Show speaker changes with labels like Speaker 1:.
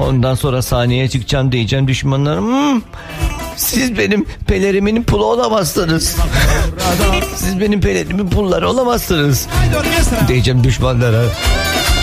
Speaker 1: Ondan sonra sahneye çıkacağım, diyeceğim düşmanlarım. Siz benim pelerimimin pulu olamazsınız. Siz benim pelerimin pulları olamazsınız. Diyeceğim düşmanlara.